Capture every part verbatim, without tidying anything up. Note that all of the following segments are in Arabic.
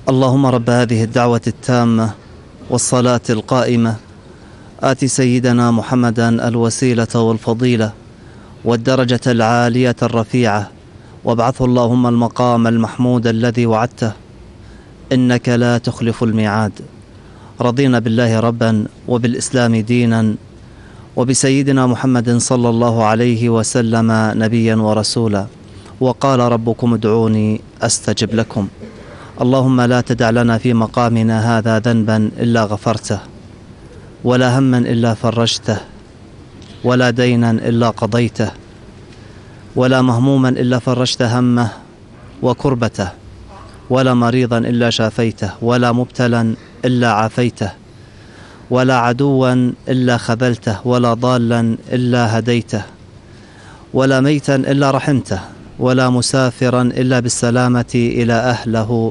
اللهم رب هذه الدعوة التامة والصلاة القائمة آت سيدنا محمدا الوسيلة والفضيلة والدرجة العالية الرفيعة وابعثه اللهم المقام المحمود الذي وعدته إنك لا تخلف الميعاد. رضينا بالله ربا وبالإسلام دينا وبسيدنا محمد صلى الله عليه وسلم نبيا ورسولا، وقال ربكم ادعوني أستجب لكم. اللهم لا تدع لنا في مقامنا هذا ذنبا إلا غفرته، ولا هما إلا فرجته، ولا دينا إلا قضيته، ولا مهموما إلا فرجت همه وكربته، ولا مريضا إلا شافيته، ولا مبتلا إلا عافيته، ولا عدوا إلا خذلته، ولا ضالا إلا هديته، ولا ميتا إلا رحمته، ولا مسافرا إلا بالسلامة إلى أهله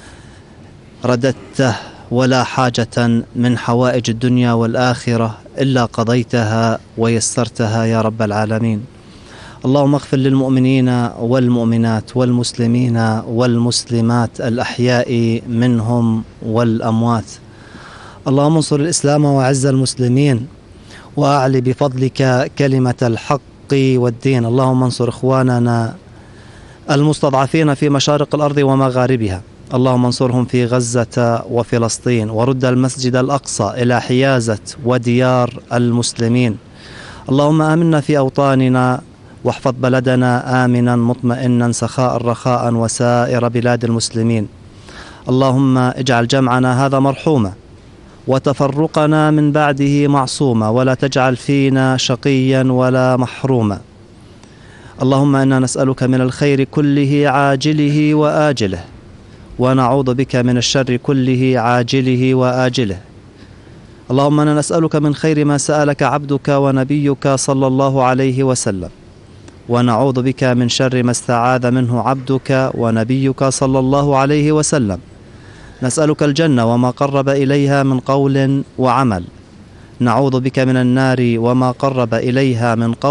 رددته، ولا حاجة من حوائج الدنيا والآخرة إلا قضيتها ويسرتها يا رب العالمين. اللهم اغفر للمؤمنين والمؤمنات والمسلمين والمسلمات الأحياء منهم والأموات. اللهم انصر الإسلام وعز المسلمين وأعلي بفضلك كلمة الحق والدين. اللهم انصر إخواننا المستضعفين في مشارق الأرض ومغاربها، اللهم انصرهم في غزة وفلسطين، ورد المسجد الأقصى إلى حيازة وديار المسلمين. اللهم آمنا في أوطاننا واحفظ بلدنا آمنا مطمئنا سخاء رخاء وسائر بلاد المسلمين. اللهم اجعل جمعنا هذا مرحوما وتفرقنا من بعده معصوما، ولا تجعل فينا شقيا ولا محروما. اللهم إنا نسألك من الخير كله عاجله وآجله، ونعوذ بك من الشر كله عاجله وآجله. اللهم إنا نسألك من خير ما سألك عبدك ونبيك صلى الله عليه وسلم، ونعوذ بك من شر ما استعاذ منه عبدك ونبيك صلى الله عليه وسلم. نسألك الجنة وما قرب إليها من قول وعمل، نعوذ بك من النار وما قرب إليها من قول